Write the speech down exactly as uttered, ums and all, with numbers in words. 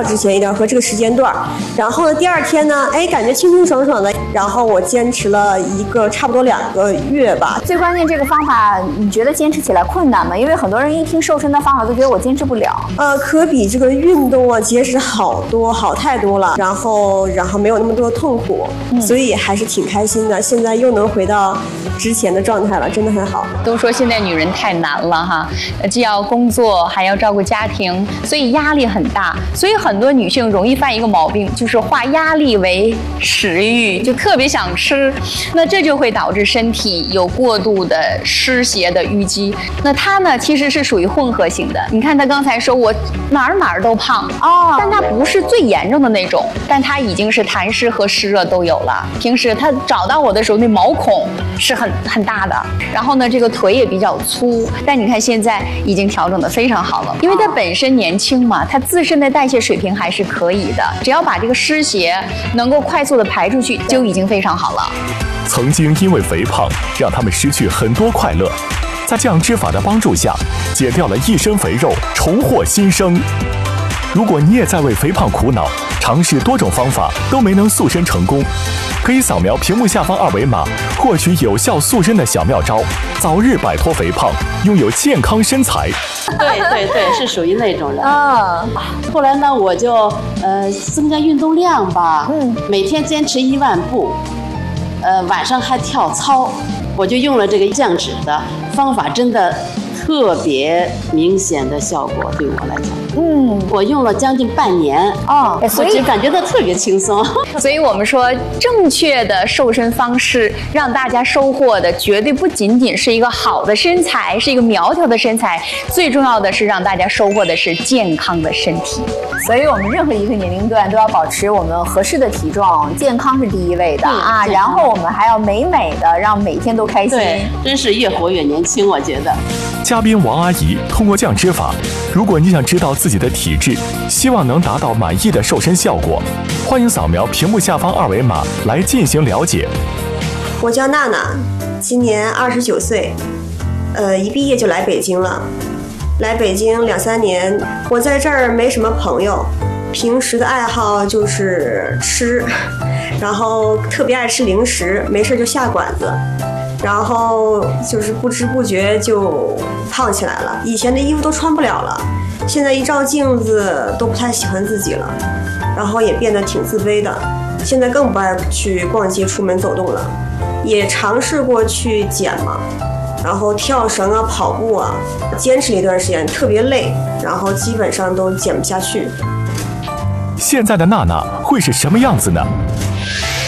之前一定要喝这个时间段。然后呢，第二天呢，哎，感觉清清爽爽的。然后我坚持了一个差不多两个月吧。 最关键这个方法，你觉得坚持起来困难吗？因为很多人一听瘦身的方法都觉得我坚持不了。 呃，可比这个运动啊节食好多好太多了。然后，然后没有那么多痛苦，嗯、所以还是挺开心的。现在又能回到之前的状态了，真的很好。 都说现在女人太难了哈，既要工作还要照顾家庭，所以压力很大。所以很多女性容易犯一个毛病，就是化压力为食欲，就特别想吃，那这就会导致身体有过度的湿邪的淤积。那她呢，其实是属于混合型的。你看她刚才说我哪儿哪儿都胖哦，但她不是最严重的那种，但她已经是痰湿和湿热都有了。平时她找到我的时候，那毛孔是很很大的，然后呢，这个腿也比较粗，但你看现在已经调整得非常好了，因为她本身年轻嘛，她自身的代谢水平还是可以的，只要把这个湿邪能够快速的排出去，就已经非常好了。 曾经因为肥胖让他们失去很多快乐，在降脂法的帮助下，解掉了一身肥肉，重获新生。如果你也在为肥胖苦恼，尝试多种方法都没能塑身成功，可以扫描屏幕下方二维码，获取有效塑身的小妙招，早日摆脱肥胖，拥有健康身材。 对对对，是属于那种人啊。后来呢，我就呃增加运动量吧，嗯，每天坚持一万步，呃晚上还跳操，我就用了这个降脂的方法，真的特别明显的效果，对我来讲。嗯，我用了将近半年哦，所以感觉到特别轻松。 所以我们说，正确的瘦身方式，让大家收获的绝对不仅仅是一个好的身材，是一个苗条的身材，最重要的是让大家收获的是健康的身体。 所以我们任何一个年龄段都要保持我们合适的体重，健康是第一位的啊。然后我们还要美美的，让每天都开心。 对，真是越活越年轻，我觉得。 嘉宾王阿姨通过降脂法，如果你想知道自己的体质，希望能达到满意的瘦身效果，欢迎扫描屏幕下方二维码来进行了解。 我叫娜娜，今年二十九岁，呃，一毕业就来北京了。来北京两三年，我在这儿没什么朋友，平时的爱好就是吃，然后特别爱吃零食，没事就下馆子。然后就是不知不觉就胖起来了，以前的衣服都穿不了了，现在一照镜子都不太喜欢自己了，然后也变得挺自卑的，现在更不爱去逛街出门走动了，也尝试过去减嘛，然后跳绳啊跑步啊，坚持了一段时间特别累，然后基本上都减不下去。 现在的娜娜会是什么样子呢？